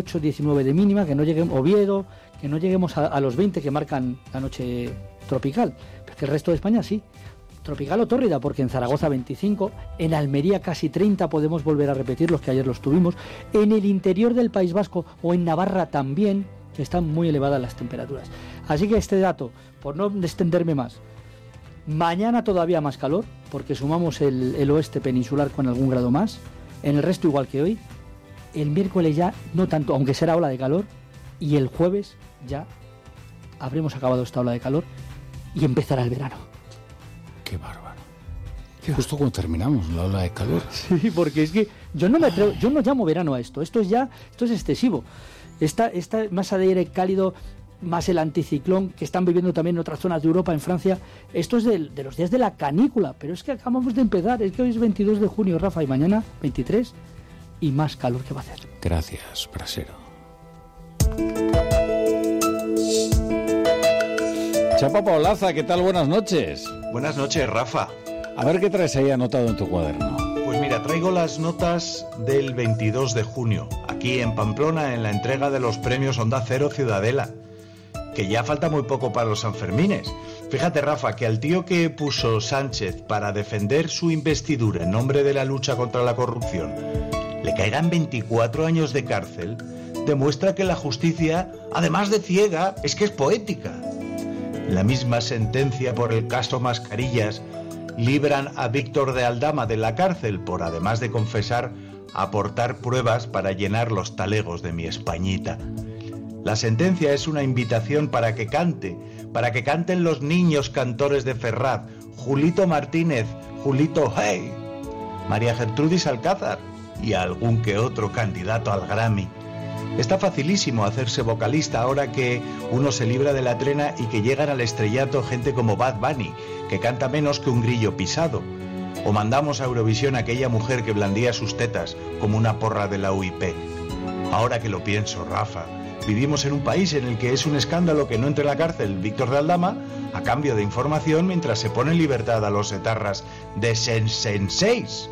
18, 19 de mínima, que no lleguemos Oviedo, que no lleguemos a los 20 que marcan la noche tropical, porque el resto de España sí. Tropical o tórrida, porque en Zaragoza 25, en Almería casi 30, podemos volver a repetir los que ayer los tuvimos, en el interior del País Vasco o en Navarra también, están muy elevadas las temperaturas. Así que este dato, por no extenderme más, mañana todavía más calor, porque sumamos el oeste peninsular con algún grado más, en el resto igual que hoy, el miércoles ya no tanto, aunque será ola de calor, y el jueves ya habremos acabado esta ola de calor y empezará el verano. Qué bárbaro. Justo cuando terminamos la ola de calor. Sí, porque es que yo no me atrevo, yo no llamo verano a esto. Esto es excesivo. Esta masa de aire cálido, más el anticiclón que están viviendo también en otras zonas de Europa, en Francia, esto es de los días de la canícula, pero es que acabamos de empezar. Es que hoy es 22 de junio, Rafa, y mañana 23, y más calor que va a hacer. Gracias, Brasero. Chapa Paulaza, ¿qué tal? Buenas noches. Buenas noches, Rafa. A ver qué traes ahí anotado en tu cuaderno. Pues mira, traigo las notas del 22 de junio, aquí en Pamplona, en la entrega de los premios Onda Cero Ciudadela, que ya falta muy poco para los Sanfermines. Fíjate, Rafa, que al tío que puso Sánchez para defender su investidura en nombre de la lucha contra la corrupción le caigan 24 años de cárcel, demuestra que la justicia, además de ciega, es que es poética. La misma sentencia por el caso Mascarillas libran a Víctor de Aldama de la cárcel por, además de confesar, aportar pruebas para llenar los talegos de mi Españita. La sentencia es una invitación para que canten los niños cantores de Ferraz, Julito Martínez, Julito Hey, María Gertrudis Alcázar y algún que otro candidato al Grammy. Está facilísimo hacerse vocalista ahora que uno se libra de la trena y que llegan al estrellato gente como Bad Bunny, que canta menos que un grillo pisado. O mandamos a Eurovisión a aquella mujer que blandía sus tetas como una porra de la UIP. Ahora que lo pienso, Rafa, vivimos en un país en el que es un escándalo que no entre en la cárcel Víctor de Aldama a cambio de información mientras se pone en libertad a los etarras de Senseis.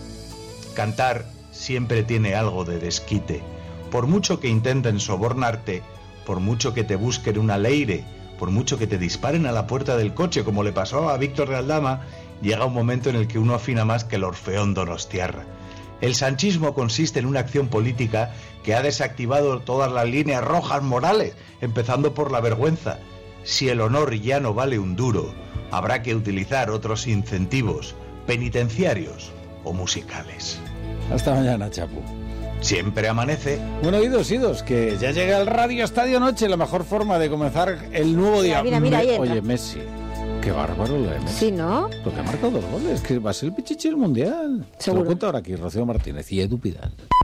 Cantar siempre tiene algo de desquite. Por mucho que intenten sobornarte, por mucho que te busquen una leire, por mucho que te disparen a la puerta del coche, como le pasó a Víctor de Aldama, llega un momento en el que uno afina más que el Orfeón Donostiarra. El sanchismo consiste en una acción política que ha desactivado todas las líneas rojas morales, empezando por la vergüenza. Si el honor ya no vale un duro, habrá que utilizar otros incentivos, penitenciarios o musicales. Hasta mañana, Chapu. Siempre amanece. Bueno, idos, que ya llega el Radio Estadio Noche, la mejor forma de comenzar el nuevo día. Mira, ahí entra. Oye, Messi, qué bárbaro lo de Messi. Sí, ¿no? Porque ha marcado 2 goles, que va a ser el pichichi del Mundial. Se lo cuento ahora aquí, Rocío Martínez y Edu Pidal.